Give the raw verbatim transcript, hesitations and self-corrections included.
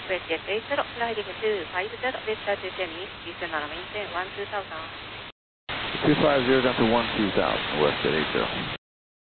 Westjet eight zero, sliding to five zero, Westjet Descending, Eastern Maintain one two thousand. two five zero down to one two thousand, Westjet eight zero.